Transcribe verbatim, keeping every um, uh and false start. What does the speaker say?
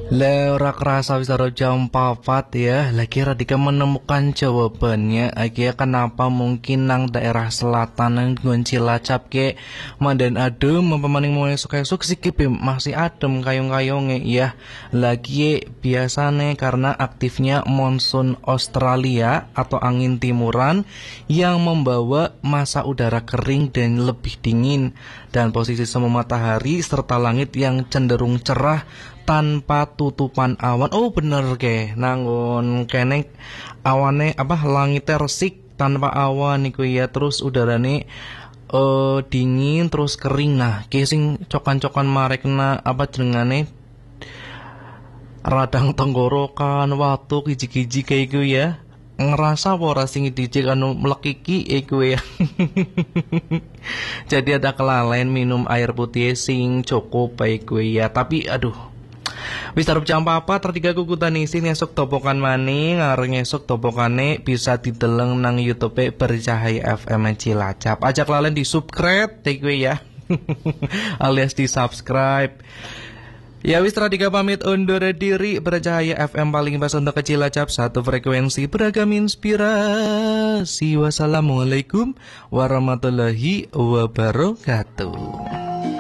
Lera kerasa bisa jam papat ya. Lagi Radika menemukan jawabannya. Akhirnya kenapa mungkin nang daerah selatan nang Gunung Cilacap ke mandan adem mempemaning mau esok-esok sikip masih adem kayung-kayungnya ya. Lagi biasanya karena aktifnya monsun Australia atau angin timuran yang membawa massa udara kering dan lebih dingin, dan posisi semu matahari serta langit yang cenderung cerah tanpa tutupan awan. Oh bener ke nangun kene awane apa langitnya resik tanpa awan niku ya, terus udarane uh, dingin terus kering. Nah kising cokan-cokan marekna apa jenengane radang tenggorokan watuk hiji-hiji kayak gue ya, ngerasa ora sing dijik anu mlekiki iku ya. Jadi ada kelalaian minum air putih sing cukup baik gue ya, tapi aduh wis tarup jam papat tertiga kukutan isi ngesuk topokan maning ngareng ngesuk topokane bisa dideleng nang YouTube Bercahaya F M Cilacap. Ajak lalen di subscribe take gue ya. Alias di subscribe. Ya wis tertiga pamit undur diri. Bercahaya F M paling pas untuk Cilacap, satu frekuensi beragam inspirasi. Wassalamualaikum warahmatullahi wabarakatuh.